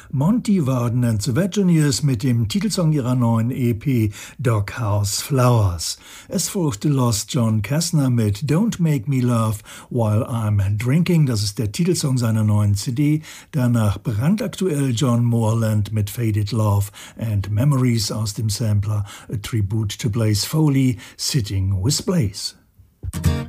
Monty Warden and the Virgineers mit dem Titelsong ihrer neuen EP Doghouse Flowers. Es folgte Lost John Kassner mit Don't Make Me Love While I'm Drinking, das ist der Titelsong seiner neuen CD. Danach brandaktuell John Moreland mit Faded Love and Memories aus dem Sampler A Tribute to Blaze Foley, Sitting with Blaze.